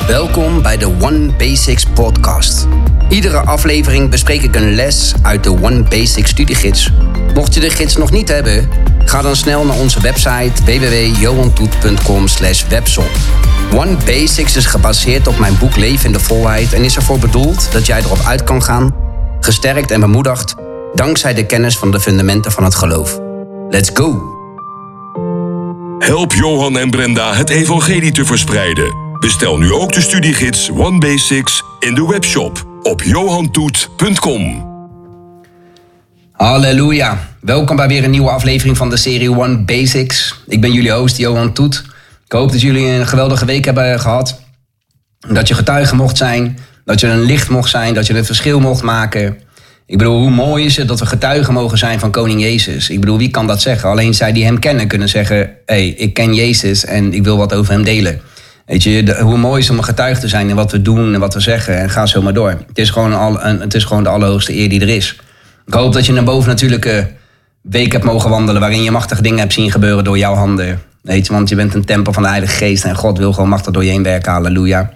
Welkom bij de One Basics podcast. Iedere aflevering bespreek ik een les uit de One Basics studiegids. Mocht je de gids nog niet hebben, ga dan snel naar onze website www.johantoet.com/webshop. One Basics is gebaseerd op mijn boek Leven in de Volheid en is ervoor bedoeld dat jij erop uit kan gaan, gesterkt en bemoedigd, dankzij de kennis van de fundamenten van het geloof. Let's go! Help Johan en Brenda het evangelie te verspreiden. Bestel nu ook de studiegids One Basics in de webshop op johantoet.com. Halleluja. Welkom bij weer een nieuwe aflevering van de serie One Basics. Ik ben jullie host Johan Toet. Ik hoop dat jullie een geweldige week hebben gehad. Dat je getuige mocht zijn. Dat je een licht mocht zijn. Dat je het verschil mocht maken. Ik bedoel, hoe mooi is het dat we getuigen mogen zijn van koning Jezus? Ik bedoel, wie kan dat zeggen? Alleen zij die hem kennen kunnen zeggen, hey, ik ken Jezus en ik wil wat over hem delen. Weet je, hoe mooi is het om een getuige te zijn in wat we doen en wat we zeggen. En ga zo maar door. Het is gewoon de allerhoogste eer die er is. Ik hoop dat je een bovennatuurlijke week hebt mogen wandelen, waarin je machtige dingen hebt zien gebeuren door jouw handen. Weet je, want je bent een tempel van de Heilige Geest en God wil gewoon machtig door je heen werken. Halleluja.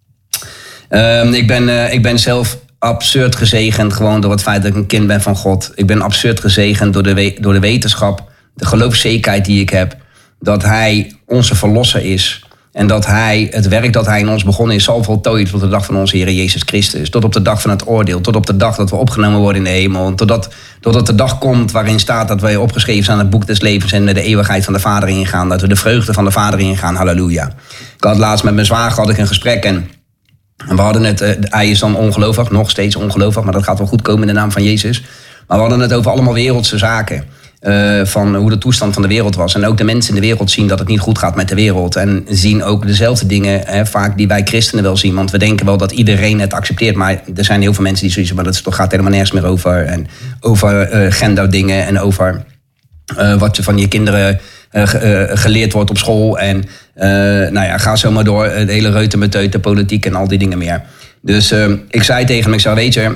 Ik ben zelf absurd gezegend gewoon door het feit dat ik een kind ben van God. Ik ben absurd gezegend door de wetenschap, de geloofszekerheid die ik heb, dat hij onze verlosser is. En dat hij het werk dat hij in ons begonnen is zal voltooien tot de dag van onze Heer Jezus Christus. Tot op de dag van het oordeel. Tot op de dag dat we opgenomen worden in de hemel. Totdat de dag komt waarin staat dat wij opgeschreven zijn aan het boek des levens en de eeuwigheid van de Vader ingaan. Dat we de vreugde van de Vader ingaan. Halleluja. Ik had laatst met mijn zwager een gesprek en we hadden het, hij is dan ongelovig, nog steeds ongelovig, maar dat gaat wel goed komen in de naam van Jezus. Maar we hadden het over allemaal wereldse zaken. Van hoe de toestand van de wereld was. En ook de mensen in de wereld zien dat het niet goed gaat met de wereld. En zien ook dezelfde dingen vaak die wij christenen wel zien. Want we denken wel dat iedereen het accepteert. Maar er zijn heel veel mensen die zoiets hebben, maar dat gaat helemaal nergens meer over. En over genderdingen en over wat je van je kinderen geleerd wordt op school. En ga zo maar door. De hele reutemeteute, politiek en al die dingen meer. Dus ik zei tegen hem, weet je,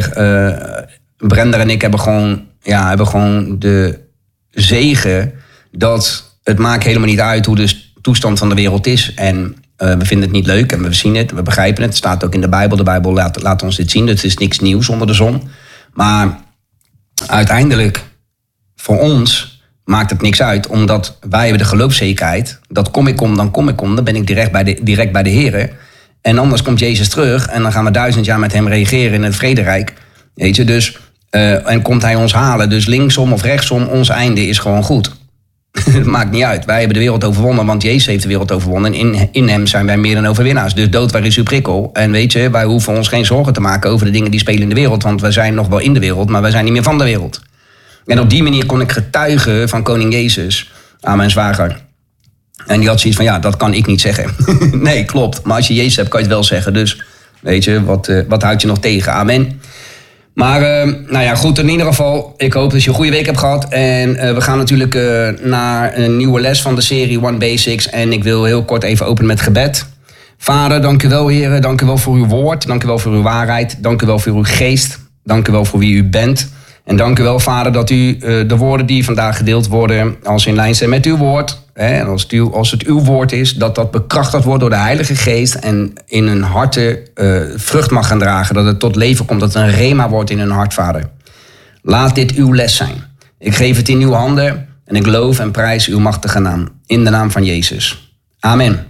Brenda en ik hebben gewoon de zegen dat het maakt helemaal niet uit hoe de toestand van de wereld is. En we vinden het niet leuk en we zien het, we begrijpen het. Het staat ook in de Bijbel. De Bijbel laat ons dit zien. Het is niks nieuws onder de zon. Maar uiteindelijk, voor ons, maakt het niks uit. Omdat wij hebben de geloofszekerheid. Dat kom ik om, dan ben ik direct bij de Here. En anders komt Jezus terug en dan gaan we 1000 jaar met hem regeren in het vrederijk. Weet je, dus en komt hij ons halen. Dus linksom of rechtsom, ons einde is gewoon goed. Het maakt niet uit. Wij hebben de wereld overwonnen, want Jezus heeft de wereld overwonnen. En in hem zijn wij meer dan overwinnaars. Dus dood, waar is uw prikkel? En weet je, wij hoeven ons geen zorgen te maken over de dingen die spelen in de wereld. Want wij zijn nog wel in de wereld, maar wij zijn niet meer van de wereld. En op die manier kon ik getuigen van koning Jezus aan mijn zwager. En die had zoiets van, dat kan ik niet zeggen. Nee, klopt. Maar als je Jezus hebt, kan je het wel zeggen. Dus weet je, wat houdt je nog tegen? Amen. Maar goed, in ieder geval, ik hoop dat je een goede week hebt gehad. En we gaan natuurlijk naar een nieuwe les van de serie One Basics. En ik wil heel kort even openen met gebed. Vader, dank u wel, heren. Dank u wel voor uw woord. Dank u wel voor uw waarheid. Dank u wel voor uw geest. Dank u wel voor wie u bent. En dank u wel, Vader, dat u de woorden die vandaag gedeeld worden als in lijn zijn met uw woord. En als het uw woord is, dat bekrachtigd wordt door de Heilige Geest en in hun harten vrucht mag gaan dragen. Dat het tot leven komt, dat het een rema wordt in hun hart, Vader. Laat dit uw les zijn. Ik geef het in uw handen en ik loof en prijs uw machtige naam. In de naam van Jezus. Amen.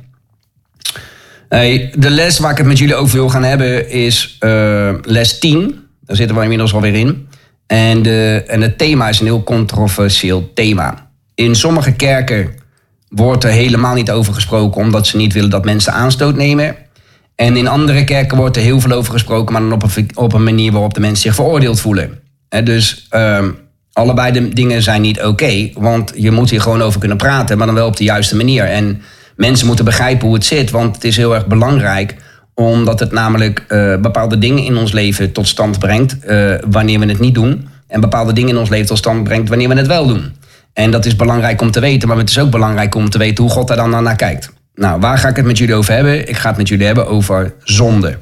Hey, de les waar ik het met jullie over wil gaan hebben is les 10. Daar zitten we inmiddels alweer in. En het thema is een heel controversieel thema. In sommige kerken wordt er helemaal niet over gesproken, omdat ze niet willen dat mensen aanstoot nemen. En in andere kerken wordt er heel veel over gesproken, maar dan op een manier waarop de mensen zich veroordeeld voelen. Dus allebei de dingen zijn niet oké, want je moet hier gewoon over kunnen praten, maar dan wel op de juiste manier. En mensen moeten begrijpen hoe het zit, want het is heel erg belangrijk, omdat het namelijk bepaalde dingen in ons leven tot stand brengt wanneer we het niet doen. En bepaalde dingen in ons leven tot stand brengt wanneer we het wel doen. En dat is belangrijk om te weten, maar het is ook belangrijk om te weten hoe God daar dan naar kijkt. Nou, waar ga ik het met jullie over hebben? Ik ga het met jullie hebben over zonde.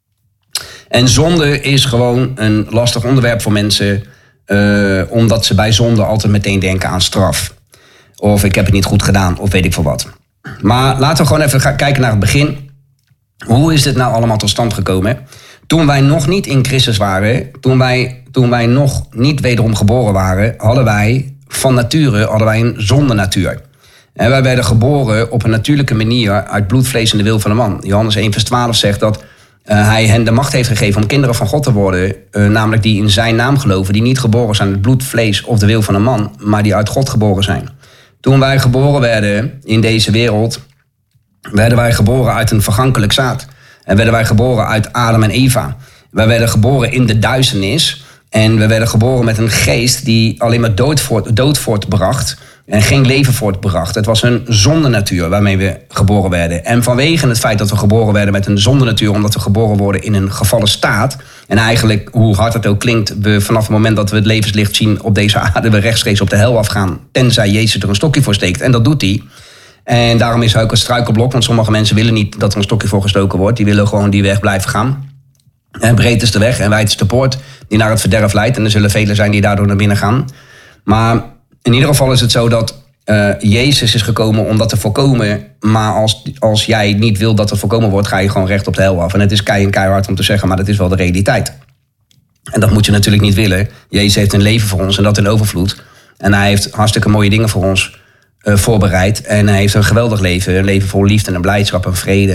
En zonde is gewoon een lastig onderwerp voor mensen, omdat ze bij zonde altijd meteen denken aan straf. Of ik heb het niet goed gedaan, of weet ik veel wat. Maar laten we gewoon even kijken naar het begin. Hoe is dit nou allemaal tot stand gekomen? Toen wij nog niet in Christus waren, toen wij nog niet wederom geboren waren, hadden wij van nature een zondennatuur. En wij werden geboren op een natuurlijke manier uit bloed, vlees en de wil van de man. Johannes 1 vers 12 zegt dat hij hen de macht heeft gegeven om kinderen van God te worden. Namelijk die in zijn naam geloven, die niet geboren zijn uit bloed, vlees of de wil van een man, maar die uit God geboren zijn. Toen wij geboren werden in deze wereld, werden wij geboren uit een vergankelijk zaad. En werden wij geboren uit Adam en Eva. Wij werden geboren in de duisternis. En we werden geboren met een geest die alleen maar dood voortbracht. En geen leven voortbracht. Het was een zondennatuur waarmee we geboren werden. En vanwege het feit dat we geboren werden met een zondennatuur, omdat we geboren worden in een gevallen staat. En eigenlijk, hoe hard het ook klinkt, we vanaf het moment dat we het levenslicht zien op deze aarde, we rechtstreeks op de hel afgaan. Tenzij Jezus er een stokje voor steekt. En dat doet hij. En daarom is hij ook een struikelblok. Want sommige mensen willen niet dat er een stokje voor gestoken wordt. Die willen gewoon die weg blijven gaan. En breed is de weg en wijd is de poort die naar het verderf leidt. En er zullen velen zijn die daardoor naar binnen gaan. Maar in ieder geval is het zo dat Jezus is gekomen om dat te voorkomen. Maar als jij niet wil dat het voorkomen wordt, ga je gewoon recht op de hel af. En het is keihard om te zeggen, maar dat is wel de realiteit. En dat moet je natuurlijk niet willen. Jezus heeft een leven voor ons en dat in overvloed. En hij heeft hartstikke mooie dingen voor ons voorbereid. En hij heeft een geweldig leven. Een leven vol liefde en blijdschap en vrede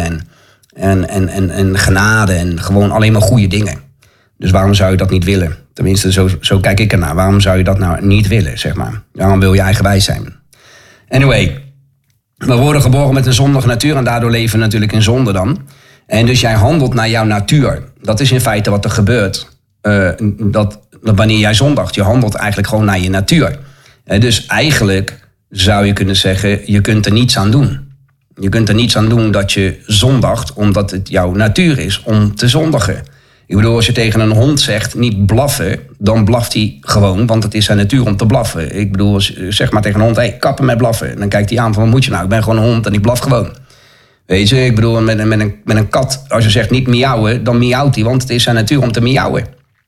en genade. En gewoon alleen maar goede dingen. Dus waarom zou je dat niet willen? Tenminste, zo kijk ik ernaar. Waarom zou je dat nou niet willen, zeg maar? Waarom wil je eigenwijs zijn? Anyway, we worden geboren met een zondige natuur. En daardoor leven we natuurlijk in zonde dan. En dus jij handelt naar jouw natuur. Dat is in feite wat er gebeurt. Dat wanneer jij zondigt. Je handelt eigenlijk gewoon naar je natuur. Dus eigenlijk zou je kunnen zeggen, je kunt er niets aan doen. Je kunt er niets aan doen dat je zondigt, omdat het jouw natuur is om te zondigen. Ik bedoel, als je tegen een hond zegt, niet blaffen, dan blaft hij gewoon, want het is zijn natuur om te blaffen. Ik bedoel, zeg maar tegen een hond, hey, kappen met blaffen. En dan kijkt hij aan van, wat moet je nou? Ik ben gewoon een hond en ik blaf gewoon. Weet je, ik bedoel, met een kat, als je zegt niet miauwen, dan miauwt hij, want het is zijn natuur om te miauwen.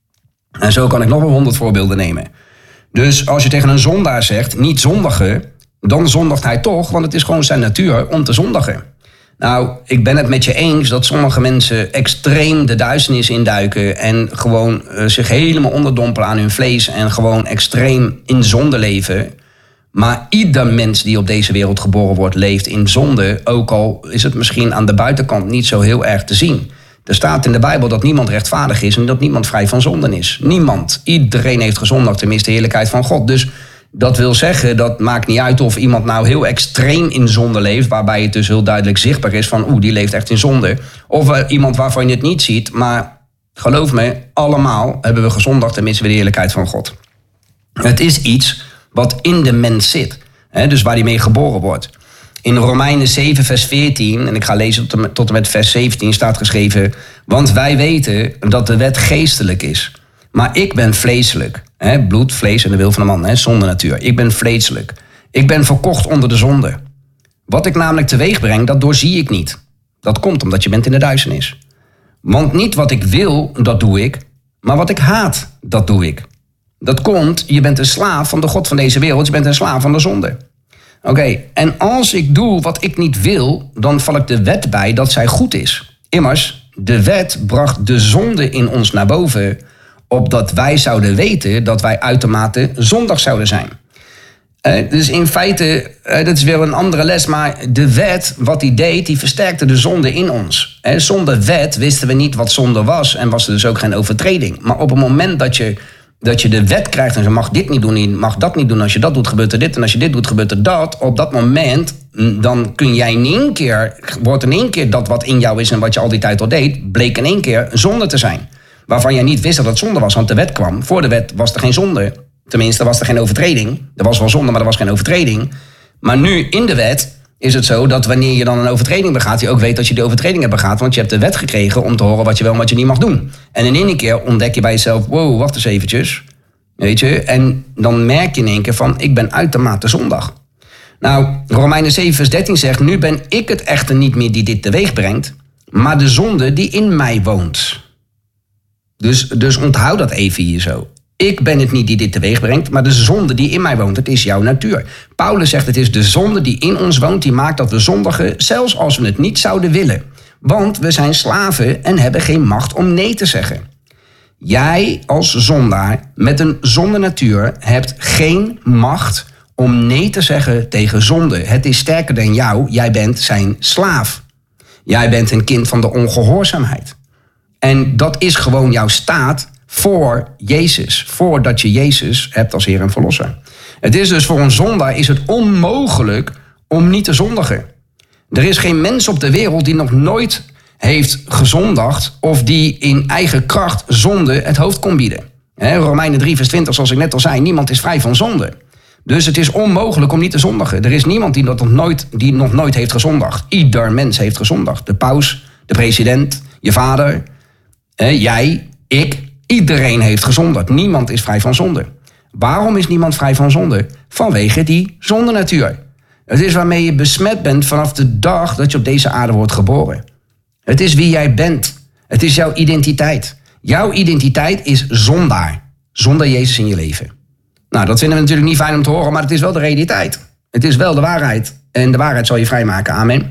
En zo kan ik nog wel 100 voorbeelden nemen. Dus als je tegen een zondaar zegt, niet zondigen, dan zondigt hij toch, want het is gewoon zijn natuur om te zondigen. Nou, ik ben het met je eens dat sommige mensen extreem de duisternis induiken en gewoon zich helemaal onderdompelen aan hun vlees en gewoon extreem in zonde leven. Maar ieder mens die op deze wereld geboren wordt, leeft in zonde, ook al is het misschien aan de buitenkant niet zo heel erg te zien. Er staat in de Bijbel dat niemand rechtvaardig is en dat niemand vrij van zonden is. Niemand. Iedereen heeft gezondigd en mist de heerlijkheid van God. Dus dat wil zeggen, dat maakt niet uit of iemand nou heel extreem in zonde leeft, waarbij het dus heel duidelijk zichtbaar is van, die leeft echt in zonde. Of iemand waarvan je het niet ziet, maar geloof me, allemaal hebben we gezondigd en missen we de heerlijkheid van God. Het is iets wat in de mens zit, dus waar hij mee geboren wordt. In Romeinen 7 vers 14, en ik ga lezen tot en met vers 17, staat geschreven, want wij weten dat de wet geestelijk is, maar ik ben vleeselijk. Bloed, vlees en de wil van de man, zonde natuur. Ik ben vleeselijk. Ik ben verkocht onder de zonde. Wat ik namelijk teweeg breng, dat doorzie ik niet. Dat komt omdat je bent in de duisternis. Want niet wat ik wil, dat doe ik. Maar wat ik haat, dat doe ik. Dat komt, je bent een slaaf van de god van deze wereld. Je bent een slaaf van de zonde. Oké, en als ik doe wat ik niet wil, dan val ik de wet bij dat zij goed is. Immers, de wet bracht de zonde in ons naar boven, opdat wij zouden weten dat wij uitermate zondig zouden zijn. Dus in feite, dat is weer een andere les, maar de wet, wat die deed, die versterkte de zonde in ons. Zonder wet wisten we niet wat zonde was en was er dus ook geen overtreding. Maar op het moment dat je de wet krijgt en je mag dit niet doen, je mag dat niet doen, als je dat doet gebeurt er dit en als je dit doet gebeurt er dat, op dat moment dan kun jij wordt in één keer dat wat in jou is en wat je al die tijd al deed, bleek in één keer zonde te zijn. Waarvan jij niet wist dat het zonde was, want de wet kwam. Voor de wet was er geen zonde. Tenminste, was er geen overtreding. Er was wel zonde, maar er was geen overtreding. Maar nu, in de wet, is het zo dat wanneer je dan een overtreding begaat, je ook weet dat je die overtreding hebt begaan, want je hebt de wet gekregen om te horen wat je wel en wat je niet mag doen. En in één keer ontdek je bij jezelf, wow, wacht eens eventjes. Weet je, en dan merk je in één keer van, ik ben uitermate zondig. Nou, Romeinen 7 vers 13 zegt, nu ben ik het echter niet meer die dit teweeg brengt, maar de zonde die in mij woont. Dus onthoud dat even hier zo. Ik ben het niet die dit teweeg brengt, maar de zonde die in mij woont, het is jouw natuur. Paulus zegt, het is de zonde die in ons woont, die maakt dat we zondigen, zelfs als we het niet zouden willen. Want we zijn slaven en hebben geen macht om nee te zeggen. Jij als zondaar met een zondennatuur hebt geen macht om nee te zeggen tegen zonde. Het is sterker dan jou, jij bent zijn slaaf. Jij bent een kind van de ongehoorzaamheid. En dat is gewoon jouw staat voor Jezus. Voordat je Jezus hebt als Heer en Verlosser. Het is dus voor een zondaar is het onmogelijk om niet te zondigen. Er is geen mens op de wereld die nog nooit heeft gezondigd of die in eigen kracht zonde het hoofd kon bieden. Romeinen 3 vers 20, zoals ik net al zei, niemand is vrij van zonde. Dus het is onmogelijk om niet te zondigen. Er is niemand die nog nooit heeft gezondigd. Ieder mens heeft gezondigd. De paus, de president, je vader, jij, ik, iedereen heeft gezondigd. Niemand is vrij van zonde. Waarom is niemand vrij van zonde? Vanwege die zondennatuur. Het is waarmee je besmet bent vanaf de dag dat je op deze aarde wordt geboren. Het is wie jij bent. Het is jouw identiteit. Jouw identiteit is zondaar. Zonder Jezus in je leven. Nou, dat vinden we natuurlijk niet fijn om te horen, maar het is wel de realiteit. Het is wel de waarheid. En de waarheid zal je vrijmaken. Amen.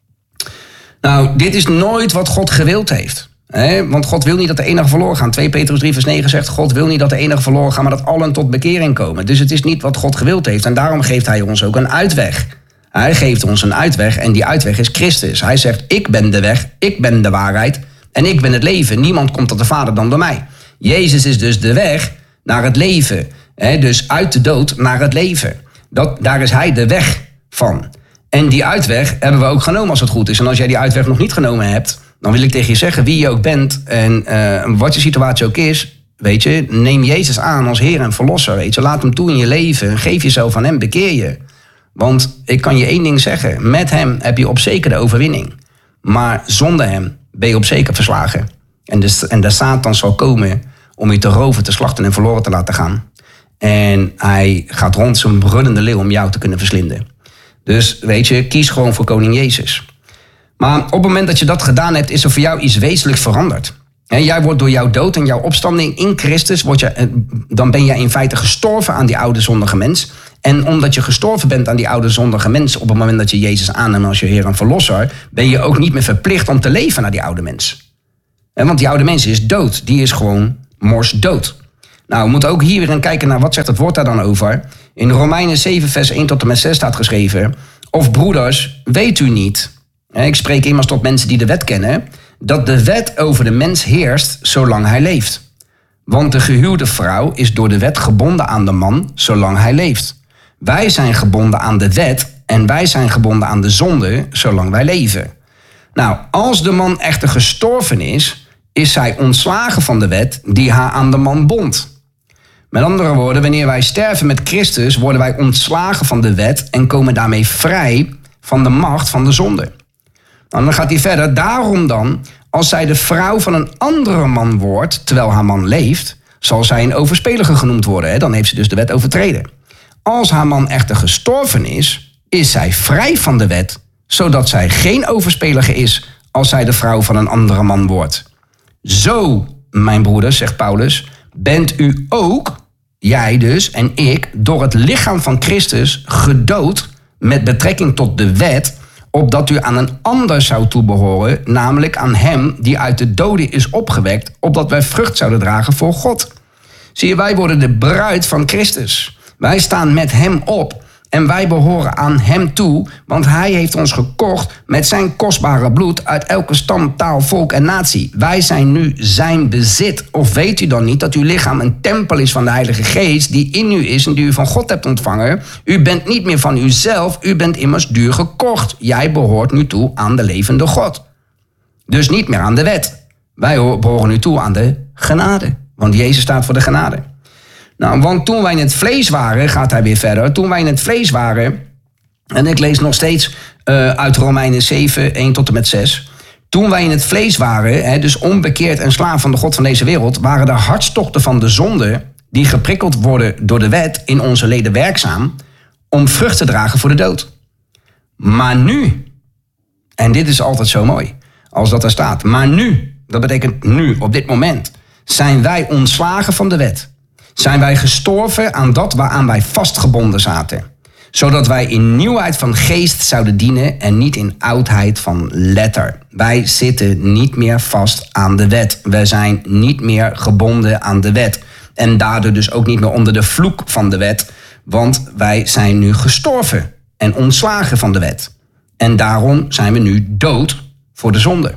Nou, dit is nooit wat God gewild heeft. Want God wil niet dat de enige verloren gaan. 2 Petrus 3 vers 9 zegt, God wil niet dat de enige verloren gaan, maar dat allen tot bekering komen. Dus het is niet wat God gewild heeft. En daarom geeft hij ons ook een uitweg. Hij geeft ons een uitweg en die uitweg is Christus. Hij zegt, ik ben de weg, ik ben de waarheid en ik ben het leven. Niemand komt tot de Vader dan door mij. Jezus is dus de weg naar het leven. Dus uit de dood naar het leven. Daar is hij de weg van. En die uitweg hebben we ook genomen als het goed is. En als jij die uitweg nog niet genomen hebt, dan wil ik tegen je zeggen wie je ook bent en wat je situatie ook is. Weet je, neem Jezus aan als Heer en Verlosser. Weet je, laat hem toe in je leven. Geef jezelf aan hem, bekeer je. Want ik kan je één ding zeggen. Met hem heb je op zeker de overwinning. Maar zonder hem ben je op zeker verslagen. En de Satan zal komen om je te roven, te slachten en verloren te laten gaan. En hij gaat rond zijn brullende leeuw om jou te kunnen verslinden. Dus weet je, kies gewoon voor koning Jezus. Maar op het moment dat je dat gedaan hebt, is er voor jou iets wezenlijks veranderd. En jij wordt door jouw dood en jouw opstanding in Christus, dan ben jij in feite gestorven aan die oude zondige mens. En omdat je gestorven bent aan die oude zondige mens, op het moment dat je Jezus aanneemt als je Heer en Verlosser, ben je ook niet meer verplicht om te leven naar die oude mens. Want die oude mens is dood. Die is gewoon morsdood. Nou, we moeten ook hier weer gaan kijken naar wat zegt het woord daar dan over. In Romeinen 7 vers 1 tot en met 6 staat geschreven, of broeders, weet u niet, ik spreek immers tot mensen die de wet kennen, dat de wet over de mens heerst zolang hij leeft. Want de gehuwde vrouw is door de wet gebonden aan de man zolang hij leeft. Wij zijn gebonden aan de wet en wij zijn gebonden aan de zonde zolang wij leven. Nou, als de man echter gestorven is zij ontslagen van de wet die haar aan de man bond. Met andere woorden, wanneer wij sterven met Christus, worden wij ontslagen van de wet en komen daarmee vrij van de macht van de zonde. Nou, dan gaat hij verder. Daarom dan, als zij de vrouw van een andere man wordt, terwijl haar man leeft, zal zij een overspelige genoemd worden. Dan heeft ze dus de wet overtreden. Als haar man echter gestorven is zij vrij van de wet, zodat zij geen overspelige is als zij de vrouw van een andere man wordt. Zo, mijn broeders, zegt Paulus, bent u ook, jij dus en ik, door het lichaam van Christus gedood met betrekking tot de wet, opdat u aan een ander zou toebehoren, namelijk aan hem die uit de doden is opgewekt, opdat wij vrucht zouden dragen voor God. Zie je, wij worden de bruid van Christus. Wij staan met hem op en wij behoren aan hem toe, want hij heeft ons gekocht met zijn kostbare bloed uit elke stam, taal, volk en natie. Wij zijn nu zijn bezit. Of weet u dan niet dat uw lichaam een tempel is van de Heilige Geest die in u is en die u van God hebt ontvangen? U bent niet meer van uzelf, u bent immers duur gekocht. Jij behoort nu toe aan de levende God. Dus niet meer aan de wet. Wij behoren nu toe aan de genade, want Jezus staat voor de genade. Nou, want toen wij in het vlees waren, gaat hij weer verder. Toen wij in het vlees waren, en ik lees nog steeds uit Romeinen 7, 1 tot en met 6. Toen wij in het vlees waren, dus onbekeerd en slaaf van de God van deze wereld, waren de hartstochten van de zonde, die geprikkeld worden door de wet, in onze leden werkzaam, om vrucht te dragen voor de dood. Maar nu, en dit is altijd zo mooi, als dat er staat, maar nu, dat betekent nu, op dit moment, zijn wij ontslagen van de wet. Zijn wij gestorven aan dat waaraan wij vastgebonden zaten. Zodat wij in nieuwheid van geest zouden dienen en niet in oudheid van letter. Wij zitten niet meer vast aan de wet. Wij zijn niet meer gebonden aan de wet. En daardoor dus ook niet meer onder de vloek van de wet. Want wij zijn nu gestorven en ontslagen van de wet. En daarom zijn we nu dood voor de zonde.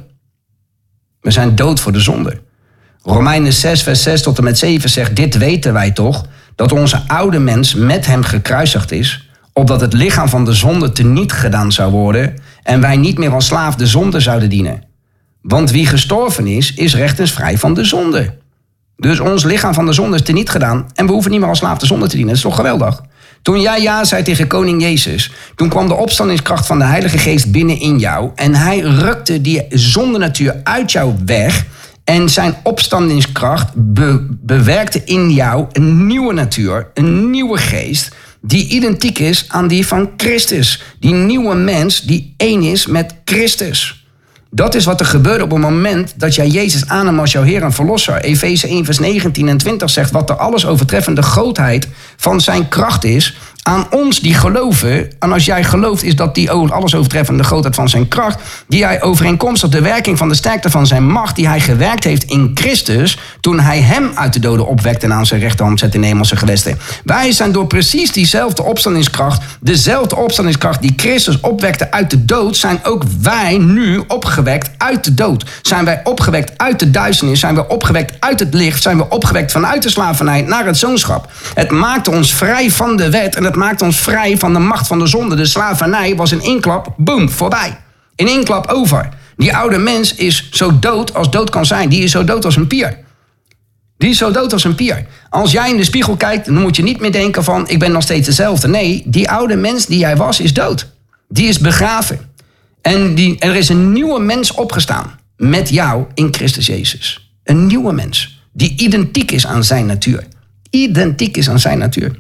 We zijn dood voor de zonde. Romeinen 6 vers 6 tot en met 7 zegt: dit weten wij toch, dat onze oude mens met hem gekruisigd is, opdat het lichaam van de zonde teniet gedaan zou worden en wij niet meer als slaaf de zonde zouden dienen. Want wie gestorven is rechtens vrij van de zonde. Dus ons lichaam van de zonde is teniet gedaan en we hoeven niet meer als slaaf de zonde te dienen. Dat is toch geweldig? Toen jij ja zei tegen koning Jezus, toen kwam de opstandingskracht van de Heilige Geest binnen in jou en hij rukte die zondenatuur uit jou weg. En zijn opstandingskracht bewerkte in jou een nieuwe natuur, een nieuwe geest, die identiek is aan die van Christus. Die nieuwe mens die één is met Christus. Dat is wat er gebeurde op het moment dat jij Jezus aannam als jouw Heer en Verlosser. Efeze 1 vers 19 en 20 zegt wat de alles overtreffende grootheid van zijn kracht is aan ons die geloven. En als jij gelooft is dat die alles overtreffende grootheid van zijn kracht, die hij overeenkomstig de werking van de sterkte van zijn macht, die hij gewerkt heeft in Christus, toen hij hem uit de doden opwekte en aan zijn rechterhand zette in de hemelse gewesten. Wij zijn door precies diezelfde opstandingskracht, dezelfde opstandingskracht die Christus opwekte uit de dood, zijn ook wij nu opgewekt uit de dood. Zijn wij opgewekt uit de duisternis, zijn we opgewekt uit het licht, zijn we opgewekt vanuit de slavernij naar het zoonschap. Het maakte ons vrij van de wet en het maakt ons vrij van de macht van de zonde. De slavernij was in één klap, boem, voorbij. In één klap over. Die oude mens is zo dood als dood kan zijn. Die is zo dood als een pier. Die is zo dood als een pier. Als jij in de spiegel kijkt, dan moet je niet meer denken van ik ben nog steeds dezelfde. Nee, die oude mens die jij was, is dood. Die is begraven. En er is een nieuwe mens opgestaan met jou in Christus Jezus. Een nieuwe mens die identiek is aan zijn natuur. Identiek is aan zijn natuur.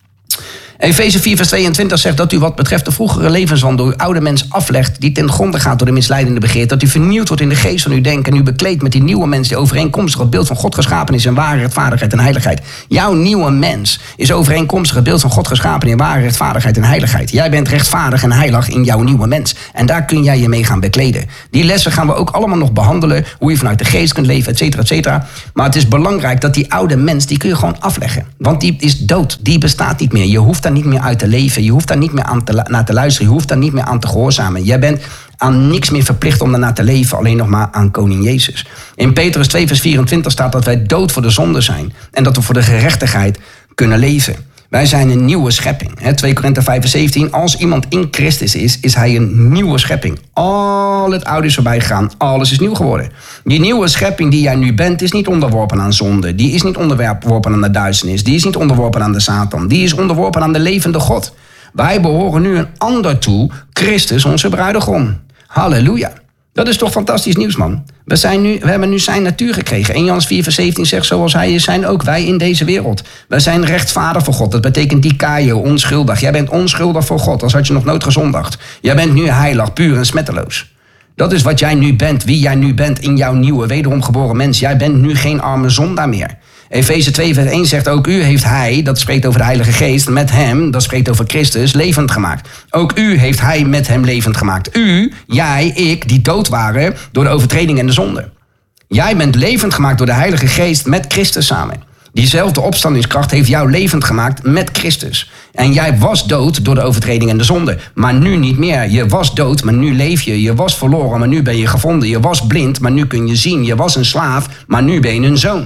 Efeze 4 vers 22 zegt dat u wat betreft de vroegere levenswandel uw oude mens aflegt, die ten gronde gaat door de misleidende begeerte, dat u vernieuwd wordt in de geest van uw denken en u bekleedt met die nieuwe mens die overeenkomstig het beeld van God geschapen is in ware rechtvaardigheid en heiligheid. Jouw nieuwe mens is overeenkomstig het beeld van God geschapen in ware rechtvaardigheid en heiligheid. Jij bent rechtvaardig en heilig in jouw nieuwe mens. En daar kun jij je mee gaan bekleden. Die lessen gaan we ook allemaal nog behandelen, hoe je vanuit de geest kunt leven, et cetera, et cetera. Maar het is belangrijk dat die oude mens, die kun je gewoon afleggen. Want die is dood, die bestaat niet meer. Je hoeft daar niet meer uit te leven. Je hoeft daar niet meer naar te luisteren. Je hoeft daar niet meer aan te gehoorzamen. Jij bent aan niks meer verplicht om daarna te leven. Alleen nog maar aan koning Jezus. In Petrus 2 vers 24 staat dat wij dood voor de zonde zijn. En dat we voor de gerechtigheid kunnen leven. Wij zijn een nieuwe schepping. 2 Korinthe 5 vers 17. Als iemand in Christus is hij een nieuwe schepping. Al het oude is voorbij gegaan. Alles is nieuw geworden. Die nieuwe schepping die jij nu bent is niet onderworpen aan zonde. Die is niet onderworpen aan de duisternis. Die is niet onderworpen aan de Satan. Die is onderworpen aan de levende God. Wij behoren nu een ander toe. Christus, onze bruidegom. Halleluja. Dat is toch fantastisch nieuws, man. We hebben nu zijn natuur gekregen. 1 Johannes 4 vers 17 zegt, zoals hij is, zijn ook wij in deze wereld. Wij zijn rechtvaardig voor God. Dat betekent dikaio, onschuldig. Jij bent onschuldig voor God, als had je nog nooit gezondigd. Jij bent nu heilig, puur en smetteloos. Dat is wat jij nu bent, wie jij nu bent in jouw nieuwe, wederom geboren mens. Jij bent nu geen arme zondaar meer. Efeze 2 vers 1 zegt ook u heeft hij, dat spreekt over de Heilige Geest, met hem, dat spreekt over Christus, levend gemaakt. Ook u heeft hij met hem levend gemaakt. U, jij, ik, die dood waren door de overtreding en de zonde. Jij bent levend gemaakt door de Heilige Geest met Christus samen. Diezelfde opstandingskracht heeft jou levend gemaakt met Christus. En jij was dood door de overtreding en de zonde. Maar nu niet meer. Je was dood, maar nu leef je. Je was verloren, maar nu ben je gevonden. Je was blind, maar nu kun je zien. Je was een slaaf, maar nu ben je een zoon.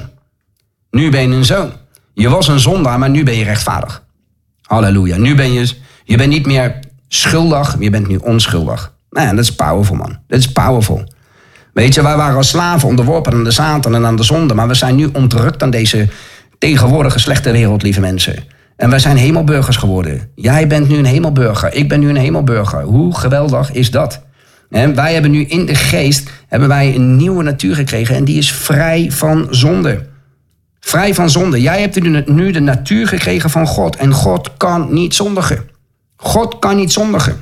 Nu ben je een zoon. Je was een zondaar, maar nu ben je rechtvaardig. Halleluja. Nu ben je bent niet meer schuldig, je bent nu onschuldig. Nou ja, dat is powerful, man. Dat is powerful. Weet je, wij waren als slaven onderworpen aan de Satan en aan de zonde. Maar we zijn nu ontrukt aan deze tegenwoordige slechte wereld, lieve mensen. En wij zijn hemelburgers geworden. Jij bent nu een hemelburger. Ik ben nu een hemelburger. Hoe geweldig is dat? En wij hebben nu in de geest een nieuwe natuur gekregen. En die is vrij van zonde. Vrij van zonde. Jij hebt nu de natuur gekregen van God. En God kan niet zondigen. God kan niet zondigen.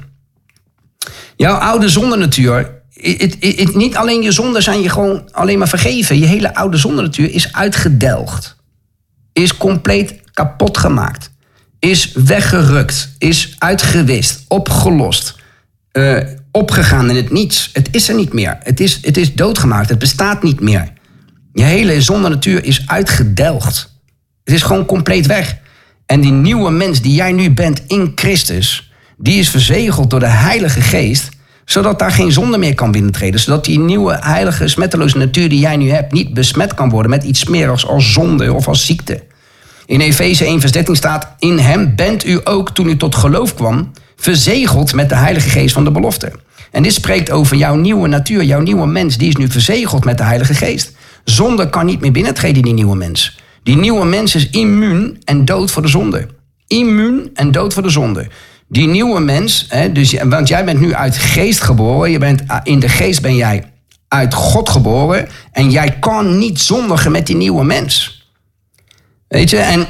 Jouw oude zondenatuur. Niet alleen je zonden zijn je gewoon alleen maar vergeven. Je hele oude zondenatuur is uitgedelgd. Is compleet kapot gemaakt. is weggerukt, is uitgewist, opgelost, opgegaan in het niets. Het is er niet meer. Het is doodgemaakt, het bestaat niet meer. Je hele zonde natuur is uitgedelgd. Het is gewoon compleet weg. En die nieuwe mens die jij nu bent in Christus, die is verzegeld door de Heilige Geest, zodat daar geen zonde meer kan binnentreden. Zodat die nieuwe, heilige, smetteloze natuur die jij nu hebt niet besmet kan worden met iets smerigs als zonde of als ziekte. In Efeze 1 vers 13 staat: in hem bent u ook, toen u tot geloof kwam, verzegeld met de Heilige Geest van de belofte. En dit spreekt over jouw nieuwe natuur, jouw nieuwe mens, die is nu verzegeld met de Heilige Geest. Zonde kan niet meer binnentreden in die nieuwe mens. Die nieuwe mens is immuun en dood voor de zonde. Immuun en dood voor de zonde. Die nieuwe mens, want jij bent nu uit geest geboren. In de geest ben jij uit God geboren. En jij kan niet zondigen met die nieuwe mens. Weet je, en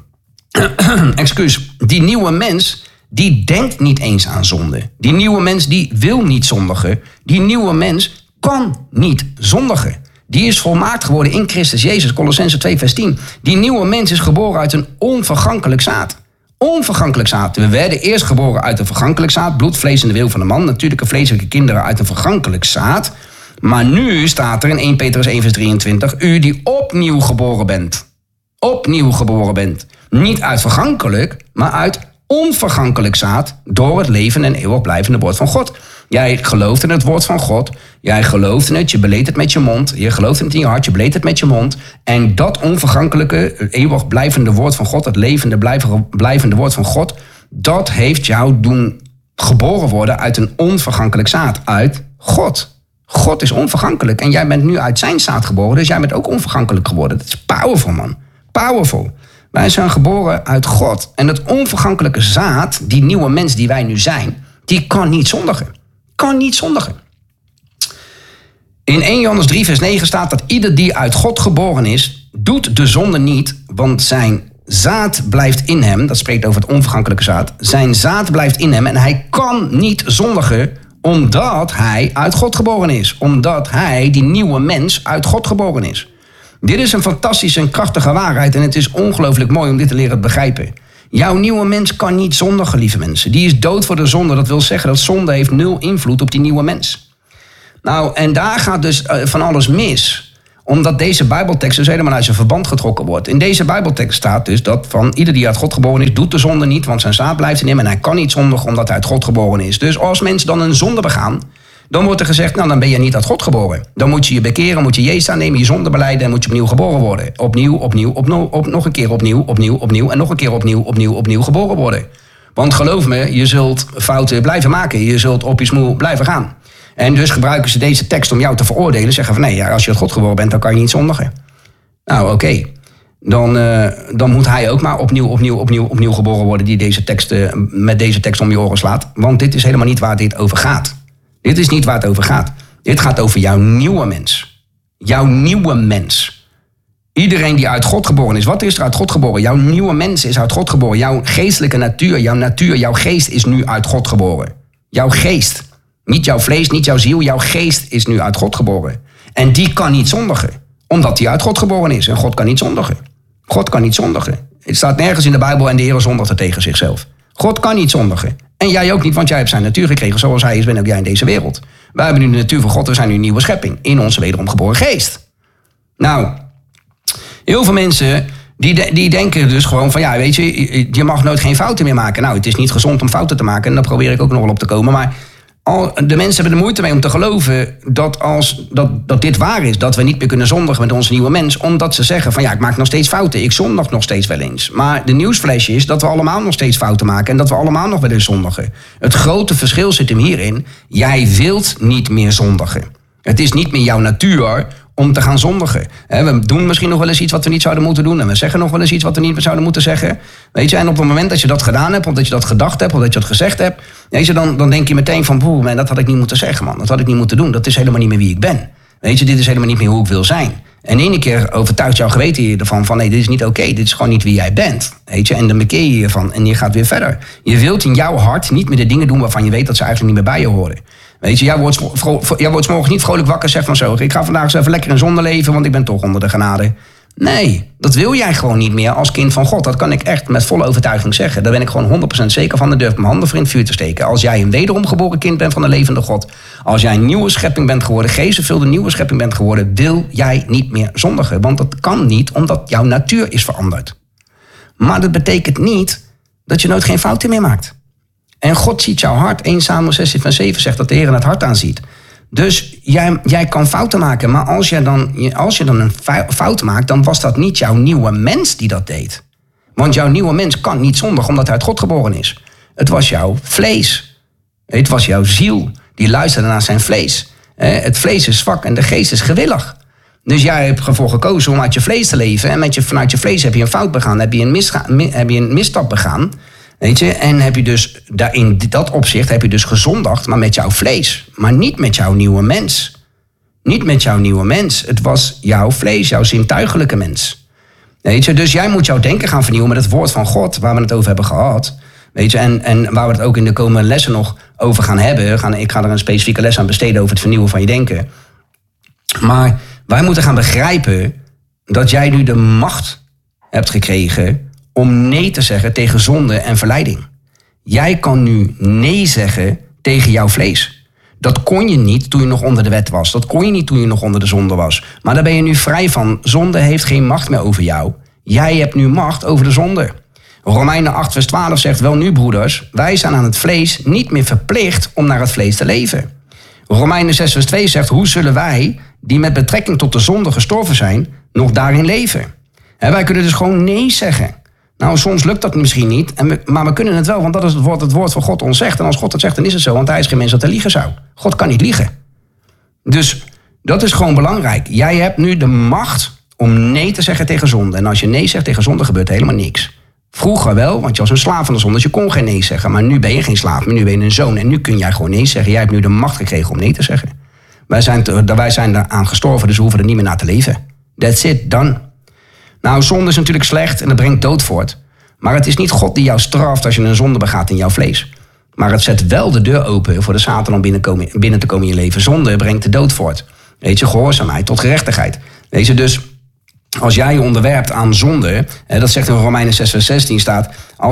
die nieuwe mens, die denkt niet eens aan zonde. Die nieuwe mens, die wil niet zondigen. Die nieuwe mens kan niet zondigen. Die is volmaakt geworden in Christus Jezus, Kolossenzen 2 vers 10. Die nieuwe mens is geboren uit een onvergankelijk zaad. Onvergankelijk zaad. We werden eerst geboren uit een vergankelijk zaad, bloed, vlees en de wil van de man. Natuurlijke vleeselijke kinderen uit een vergankelijk zaad. Maar nu staat er in 1 Petrus 1 vers 23, u die opnieuw geboren bent. Opnieuw geboren bent. Niet uit vergankelijk, maar uit onvergankelijk zaad door het leven en eeuwig blijvende woord van God. Jij gelooft in het woord van God. Jij gelooft in het, je beleedt het met je mond. Je gelooft in het in je hart, je beleedt het met je mond. En dat onvergankelijke, eeuwig blijvende woord van God, het levende, blijvende woord van God, dat heeft jou doen geboren worden uit een onvergankelijk zaad. Uit God. God is onvergankelijk. En jij bent nu uit zijn zaad geboren, dus jij bent ook onvergankelijk geworden. Dat is powerful, man. Powerful. Wij zijn geboren uit God. En dat onvergankelijke zaad, die nieuwe mens die wij nu zijn, die kan niet zondigen. Kan niet zondigen. In 1 Johannes 3 vers 9 staat dat ieder die uit God geboren is, doet de zonde niet, want zijn zaad blijft in hem. Dat spreekt over het onvergankelijke zaad. Zijn zaad blijft in hem en hij kan niet zondigen, omdat hij uit God geboren is. Omdat hij, die nieuwe mens, uit God geboren is. Dit is een fantastische en krachtige waarheid en het is ongelooflijk mooi om dit te leren begrijpen. Jouw nieuwe mens kan niet zondigen, lieve mensen. Die is dood voor de zonde. Dat wil zeggen dat zonde heeft 0 invloed op die nieuwe mens. Nou, en daar gaat dus van alles mis. Omdat deze Bijbeltekst dus helemaal uit zijn verband getrokken wordt. In deze Bijbeltekst staat dus dat van ieder die uit God geboren is, doet de zonde niet, want zijn zaad blijft in hem en hij kan niet zondigen omdat hij uit God geboren is. Dus als mensen dan een zonde begaan, dan wordt er gezegd, nou dan ben je niet uit God geboren. Dan moet je je bekeren, moet je Jezus aannemen, je zonde belijden en moet je opnieuw geboren worden. Opnieuw, nog een keer opnieuw en nog een keer opnieuw geboren worden. Want geloof me, je zult fouten blijven maken, je zult op je smoel blijven gaan. En dus gebruiken ze deze tekst om jou te veroordelen, zeggen van nee, als je uit God geboren bent, dan kan je niet zondigen. Nou oké. Dan moet hij ook maar opnieuw geboren worden die met deze tekst om je oren slaat. Want dit is helemaal niet waar dit over gaat. Dit is niet waar het over gaat. Dit gaat over jouw nieuwe mens. Jouw nieuwe mens. Iedereen die uit God geboren is. Wat is er uit God geboren? Jouw nieuwe mens is uit God geboren. Jouw geestelijke natuur, jouw geest is nu uit God geboren. Jouw geest. Niet jouw vlees, niet jouw ziel. Jouw geest is nu uit God geboren. En die kan niet zondigen. Omdat hij uit God geboren is. En God kan niet zondigen. God kan niet zondigen. Het staat nergens in de Bijbel en de Heer zondigt er tegen zichzelf. God kan niet zondigen. En jij ook niet, want jij hebt zijn natuur gekregen. Zoals hij is, ben ook jij in deze wereld. Wij hebben nu de natuur van God, we zijn nu een nieuwe schepping. In onze wederom geboren geest. Nou, heel veel mensen die denken dus gewoon van ja, weet je mag nooit geen fouten meer maken. Nou, het is niet gezond om fouten te maken. En daar probeer ik ook nog wel op te komen. Maar de mensen hebben er moeite mee om te geloven dat dit waar is. Dat we niet meer kunnen zondigen met onze nieuwe mens. Omdat ze zeggen van ja, ik maak nog steeds fouten. Ik zondig nog steeds wel eens. Maar de nieuwsflash is dat we allemaal nog steeds fouten maken. En dat we allemaal nog wel eens zondigen. Het grote verschil zit hem hierin. Jij wilt niet meer zondigen. Het is niet meer jouw natuur om te gaan zondigen. We doen misschien nog wel eens iets wat we niet zouden moeten doen. En we zeggen nog wel eens iets wat we niet meer zouden moeten zeggen. Weet je, en op het moment dat je dat gedaan hebt, of dat je dat gedacht hebt, of dat je dat gezegd hebt, weet je, dan denk je meteen van, man, dat had ik niet moeten zeggen, man. Dat had ik niet moeten doen. Dat is helemaal niet meer wie ik ben. Weet je, dit is helemaal niet meer hoe ik wil zijn. En ene keer overtuigt jouw geweten je ervan van nee, dit is niet oké, dit is gewoon niet wie jij bent. Weet je, en dan bekeer je je van en je gaat weer verder. Je wilt in jouw hart niet meer de dingen doen waarvan je weet dat ze eigenlijk niet meer bij je horen. Weet je, jij wordt 's morgens niet vrolijk wakker, zegt van zo, ik ga vandaag eens even lekker in zonde leven, want ik ben toch onder de genade. Nee, dat wil jij gewoon niet meer als kind van God. Dat kan ik echt met volle overtuiging zeggen. Daar ben ik gewoon 100% zeker van. Daar durf ik mijn handen voor in het vuur te steken. Als jij een wederom geboren kind bent van de levende God. Als jij een nieuwe schepping bent geworden. Geestvervulde nieuwe schepping bent geworden. Wil jij niet meer zondigen. Want dat kan niet, omdat jouw natuur is veranderd. Maar dat betekent niet dat je nooit geen fouten meer maakt. En God ziet jouw hart. 1 Samuel 16:7 zegt dat de Heer het hart aanziet. Dus jij kan fouten maken. Maar als je dan een fout maakt, dan was dat niet jouw nieuwe mens die dat deed. Want jouw nieuwe mens kan niet zondigen omdat hij uit God geboren is. Het was jouw vlees. Het was jouw ziel. Die luisterde naar zijn vlees. Het vlees is zwak en de geest is gewillig. Dus jij hebt ervoor gekozen om uit je vlees te leven. En vanuit je vlees heb je een fout begaan. Heb je een misstap begaan. Weet je, en heb je dus in dat opzicht heb je dus gezondigd, maar met jouw vlees. Maar niet met jouw nieuwe mens. Niet met jouw nieuwe mens. Het was jouw vlees, jouw zintuigelijke mens. Weet je, dus jij moet jouw denken gaan vernieuwen met het woord van God, waar we het over hebben gehad. Weet je, en waar we het ook in de komende lessen nog over gaan hebben. Ik ga er een specifieke les aan besteden over het vernieuwen van je denken. Maar wij moeten gaan begrijpen dat jij nu de macht hebt gekregen om nee te zeggen tegen zonde en verleiding. Jij kan nu nee zeggen tegen jouw vlees. Dat kon je niet toen je nog onder de wet was. Dat kon je niet toen je nog onder de zonde was. Maar daar ben je nu vrij van. Zonde heeft geen macht meer over jou. Jij hebt nu macht over de zonde. Romeinen 8:12 zegt, wel nu broeders, wij zijn aan het vlees niet meer verplicht om naar het vlees te leven. Romeinen 6:2 zegt, hoe zullen wij, die met betrekking tot de zonde gestorven zijn, nog daarin leven? Wij kunnen dus gewoon nee zeggen. Nou, soms lukt dat misschien niet, maar we kunnen het wel, want dat is wat het woord van God ons zegt. En als God het zegt, dan is het zo, want hij is geen mens dat hij liegen zou. God kan niet liegen. Dus dat is gewoon belangrijk. Jij hebt nu de macht om nee te zeggen tegen zonde. En als je nee zegt tegen zonde, gebeurt helemaal niks. Vroeger wel, want je was een slaaf van de zonde, dus je kon geen nee zeggen. Maar nu ben je geen slaaf, maar nu ben je een zoon. En nu kun jij gewoon nee zeggen. Jij hebt nu de macht gekregen om nee te zeggen. Wij zijn eraan gestorven, dus we hoeven er niet meer naar te leven. That's it, done. Nou, zonde is natuurlijk slecht en dat brengt dood voort. Maar het is niet God die jou straft als je een zonde begaat in jouw vlees. Maar het zet wel de deur open voor de Satan om binnen te komen in je leven. Zonde brengt de dood voort. Weet je, gehoorzaamheid tot gerechtigheid. Weet je, dus als jij je onderwerpt aan zonde, dat zegt in Romeinen 6:16 staat,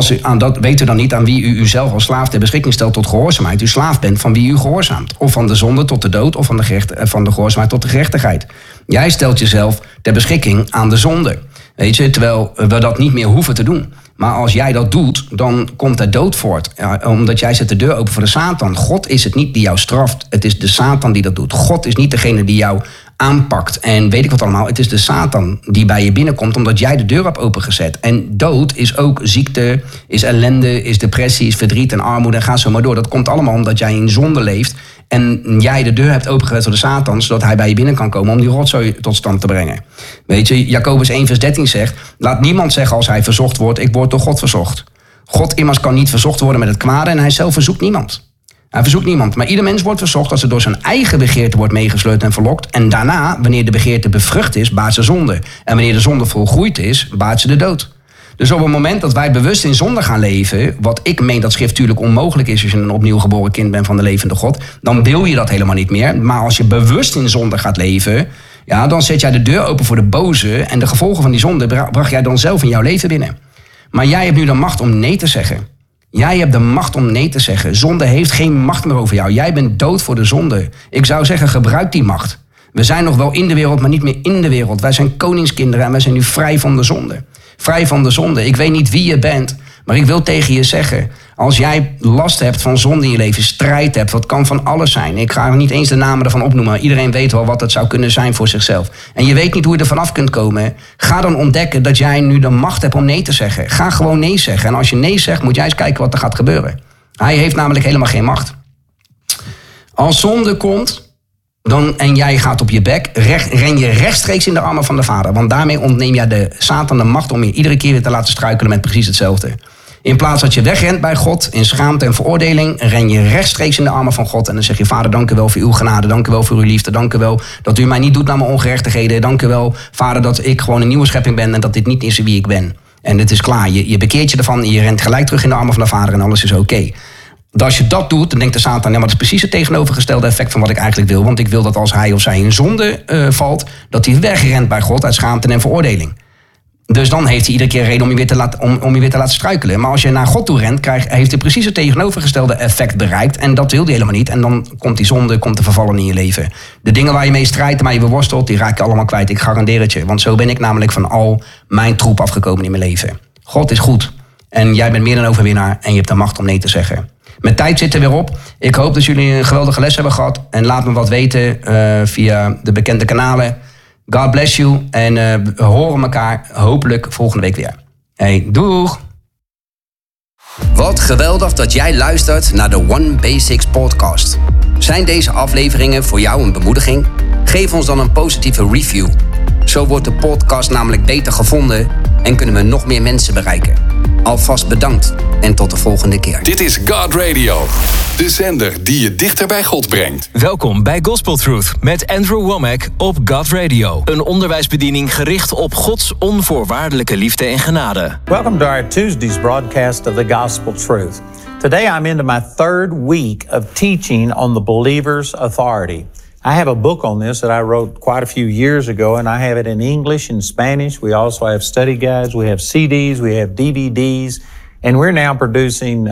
weet u dan niet aan wie u uzelf als slaaf ter beschikking stelt tot gehoorzaamheid. U slaaf bent van wie u gehoorzaamt. Of van de zonde tot de dood, of van de gehoorzaamheid tot de gerechtigheid. Jij stelt jezelf ter beschikking aan de zonde. Weet je, terwijl we dat niet meer hoeven te doen. Maar als jij dat doet, dan komt er dood voort. Ja, omdat jij zet de deur open voor de Satan. God is het niet die jou straft. Het is de Satan die dat doet. God is niet degene die jou aanpakt en weet ik wat allemaal. Het is de Satan die bij je binnenkomt omdat jij de deur hebt opengezet. En dood is ook ziekte, is ellende, is depressie, is verdriet en armoede en ga zo maar door. Dat komt allemaal omdat jij in zonde leeft en jij de deur hebt opengezet voor de Satan, zodat hij bij je binnen kan komen om die rotzooi tot stand te brengen. Weet je, Jacobus 1:13 zegt, laat niemand zeggen als hij verzocht wordt, ik word door God verzocht. God immers kan niet verzocht worden met het kwade en hij zelf verzoekt niemand. Hij verzoekt niemand, maar ieder mens wordt verzocht als er door zijn eigen begeerte wordt meegesleurd en verlokt. En daarna, wanneer de begeerte bevrucht is, baart ze zonde. En wanneer de zonde volgroeid is, baart ze de dood. Dus op het moment dat wij bewust in zonde gaan leven, wat ik meen dat schriftuurlijk onmogelijk is als je een opnieuw geboren kind bent van de levende God, dan wil je dat helemaal niet meer. Maar als je bewust in zonde gaat leven, ja, dan zet jij de deur open voor de boze en de gevolgen van die zonde bracht jij dan zelf in jouw leven binnen. Maar jij hebt nu de macht om nee te zeggen. Jij hebt de macht om nee te zeggen. Zonde heeft geen macht meer over jou. Jij bent dood voor de zonde. Ik zou zeggen, gebruik die macht. We zijn nog wel in de wereld, maar niet meer in de wereld. Wij zijn koningskinderen en wij zijn nu vrij van de zonde. Vrij van de zonde. Ik weet niet wie je bent, maar ik wil tegen je zeggen, als jij last hebt van zonde in je leven, strijd hebt, wat kan van alles zijn. Ik ga er niet eens de namen ervan opnoemen. Iedereen weet wel wat het zou kunnen zijn voor zichzelf. En je weet niet hoe je er vanaf kunt komen. Ga dan ontdekken dat jij nu de macht hebt om nee te zeggen. Ga gewoon nee zeggen. En als je nee zegt, moet jij eens kijken wat er gaat gebeuren. Hij heeft namelijk helemaal geen macht. Als zonde komt en jij gaat op je bek, ren je rechtstreeks in de armen van de Vader. Want daarmee ontneem jij de Satan de macht om je iedere keer weer te laten struikelen met precies hetzelfde. In plaats dat je wegrent bij God in schaamte en veroordeling, ren je rechtstreeks in de armen van God. En dan zeg je, Vader, dank u wel voor uw genade, dank u wel voor uw liefde, dank u wel dat u mij niet doet naar mijn ongerechtigheden. Dank u wel, Vader, dat ik gewoon een nieuwe schepping ben en dat dit niet is wie ik ben. En het is klaar, je bekeert je ervan en je rent gelijk terug in de armen van de Vader en alles is oké. Als je dat doet, dan denkt de Satan, maar dat is precies het tegenovergestelde effect van wat ik eigenlijk wil. Want ik wil dat als hij of zij in zonde valt, dat hij wegrent bij God uit schaamte en veroordeling. Dus dan heeft hij iedere keer reden om je weer te laten struikelen. Maar als je naar God toe rent, heeft hij precies het tegenovergestelde effect bereikt. En dat wil hij helemaal niet. En dan komt die zonde, komt te vervallen in je leven. De dingen waar je mee strijdt en waar je beworstelt, die raak je allemaal kwijt. Ik garandeer het je. Want zo ben ik namelijk van al mijn troep afgekomen in mijn leven. God is goed. En jij bent meer dan overwinnaar en je hebt de macht om nee te zeggen. Mijn tijd zit er weer op. Ik hoop dat jullie een geweldige les hebben gehad. En laat me wat weten via de bekende kanalen. God bless you. En we horen elkaar hopelijk volgende week weer. Hey, doeg! Wat geweldig dat jij luistert naar de One Basics podcast. Zijn deze afleveringen voor jou een bemoediging? Geef ons dan een positieve review. Zo wordt de podcast namelijk beter gevonden en kunnen we nog meer mensen bereiken. Alvast bedankt en tot de volgende keer. Dit is God Radio, de zender die je dichter bij God brengt. Welkom bij Gospel Truth met Andrew Womack op God Radio. Een onderwijsbediening gericht op Gods onvoorwaardelijke liefde en genade. Welcome to our Tuesday's broadcast of the Gospel Truth. Today I'm into my third week of teaching on the believer's authority. I have a book on this that I wrote quite a few years ago, and I have it in English and Spanish. We also have study guides, we have CDs, we have DVDs, and we're now producing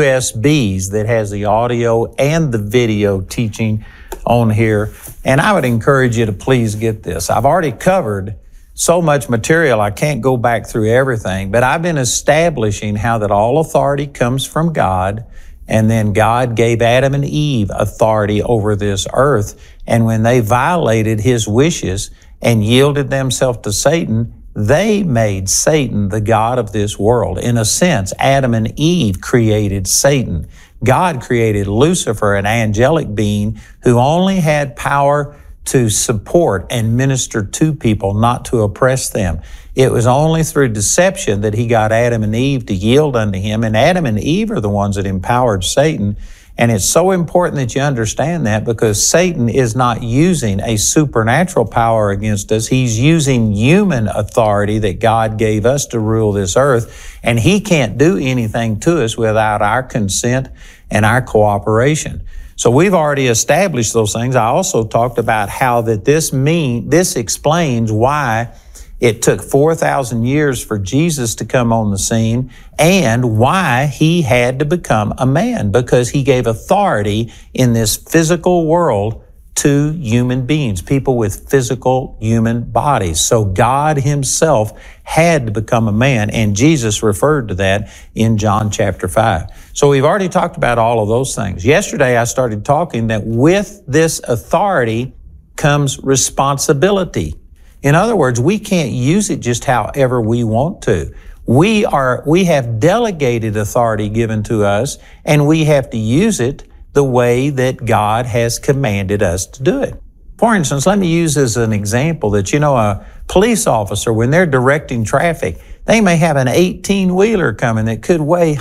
USBs that has the audio and the video teaching on here. And I would encourage you to please get this. I've already covered so much material, I can't go back through everything, but I've been establishing how that all authority comes from God. And then God gave Adam and Eve authority over this earth. And when they violated his wishes and yielded themselves to Satan, they made Satan the God of this world. In a sense, Adam and Eve created Satan. God created Lucifer, an angelic being who only had power to support and minister to people, not to oppress them. It was only through deception that he got Adam and Eve to yield unto him, and Adam and Eve are the ones that empowered Satan. And it's so important that you understand that, because Satan is not using a supernatural power against us. He's using human authority that God gave us to rule this earth, and he can't do anything to us without our consent and our cooperation. So we've already established those things. I also talked about how that this explains why it took 4,000 years for Jesus to come on the scene, and why he had to become a man, because he gave authority in this physical world to human beings, people with physical human bodies. So God himself had to become a man, and Jesus referred to that in John chapter 5. So we've already talked about all of those things. Yesterday I started talking that with this authority comes responsibility. In other words, we can't use it just however we want to. We have delegated authority given to us, and we have to use it the way that God has commanded us to do it. For instance, let me use as an example that, a police officer, when they're directing traffic, they may have an 18-wheeler coming that could weigh,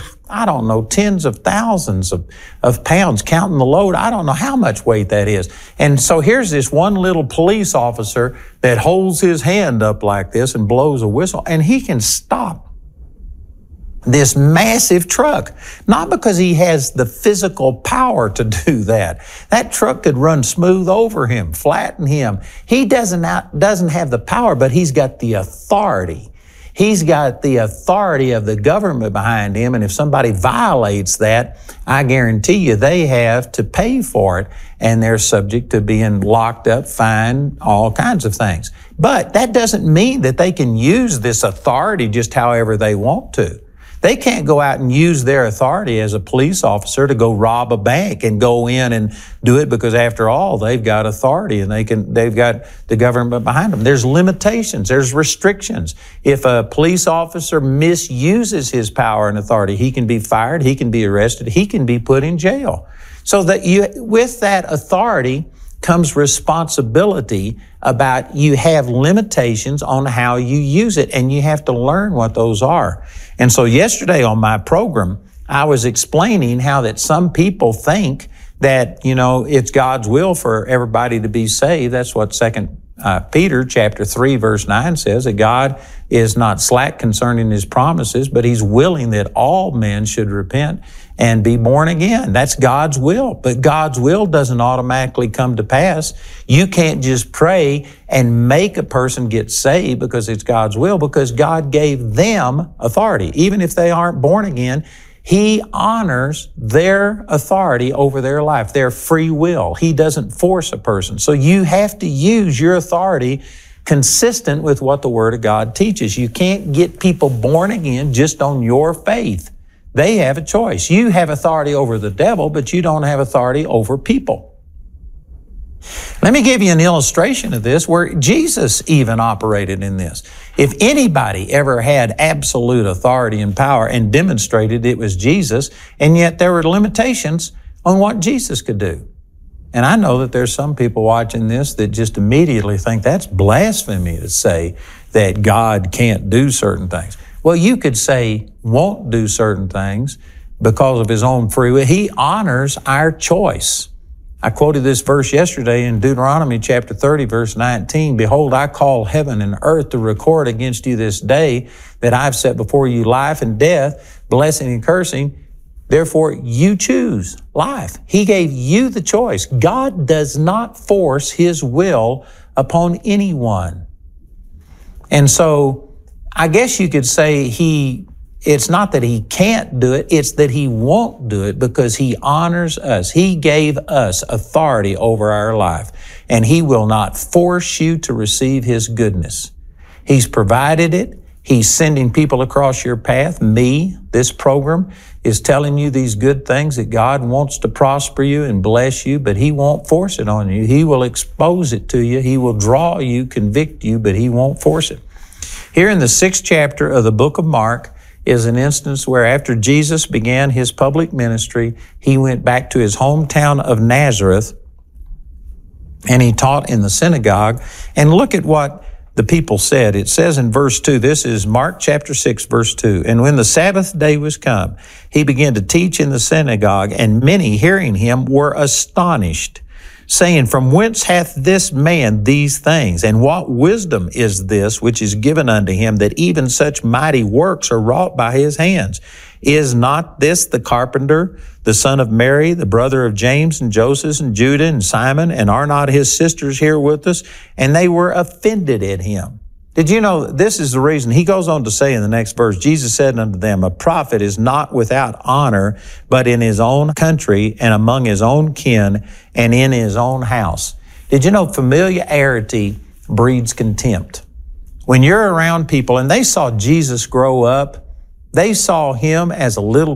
tens of thousands of pounds, counting the load. I don't know how much weight that is. And so here's this one little police officer that holds his hand up like this and blows a whistle, and he can stop this massive truck, not because he has the physical power to do that. That truck could run smooth over him, flatten him. He doesn't have the power, but he's got the authority. He's got the authority of the government behind him, and if somebody violates that, I guarantee you they have to pay for it, and they're subject to being locked up, fined, all kinds of things. But that doesn't mean that they can use this authority just however they want to. They can't go out and use their authority as a police officer to go rob a bank and go in and do it, because after all, they've got authority and they've got the government behind them. There's limitations, there's restrictions. If a police officer misuses his power and authority, he can be fired, he can be arrested, he can be put in jail. So that with that authority comes responsibility about you have limitations on how you use it, and you have to learn what those are. And so yesterday on my program, I was explaining how that some people think that, it's God's will for everybody to be saved. That's what 2 Peter chapter 3 verse 9 says, that God is not slack concerning his promises, but he's willing that all men should repent and be born again. That's God's will. But God's will doesn't automatically come to pass. You can't just pray and make a person get saved because it's God's will, because God gave them authority. Even if they aren't born again, He honors their authority over their life, their free will. He doesn't force a person. So you have to use your authority consistent with what the Word of God teaches. You can't get people born again just on your faith. They have a choice. You have authority over the devil, but you don't have authority over people. Let me give you an illustration of this where Jesus even operated in this. If anybody ever had absolute authority and power and demonstrated, it was Jesus, and yet there were limitations on what Jesus could do. And I know that there's some people watching this that just immediately think that's blasphemy to say that God can't do certain things. Well, you could say won't do certain things because of His own free will. He honors our choice. I quoted this verse yesterday in Deuteronomy chapter 30, verse 19. Behold, I call heaven and earth to record against you this day that I've set before you life and death, blessing and cursing. Therefore, you choose life. He gave you the choice. God does not force His will upon anyone. And so, I guess you could say it's not that He can't do it, it's that He won't do it because He honors us. He gave us authority over our life, and He will not force you to receive His goodness. He's provided it. He's sending people across your path. Me, this program, is telling you these good things that God wants to prosper you and bless you, but He won't force it on you. He will expose it to you. He will draw you, convict you, but He won't force it. Here in the 6th chapter of the book of Mark is an instance where after Jesus began His public ministry, He went back to His hometown of Nazareth and He taught in the synagogue. And look at what the people said. It says in verse 2, this is Mark chapter 6, verse 2. And when the Sabbath day was come, He began to teach in the synagogue, and many hearing Him were astonished, saying, from whence hath this man these things? And what wisdom is this which is given unto him, that even such mighty works are wrought by his hands? Is not this the carpenter, the son of Mary, the brother of James and Joseph and Judah and Simon? And are not his sisters here with us? And they were offended at him. Did you know this is the reason? He goes on to say in the next verse, Jesus said unto them, a prophet is not without honor, but in his own country and among his own kin and in his own house. Did you know familiarity breeds contempt? When you're around people and they saw Jesus grow up, they saw Him as a little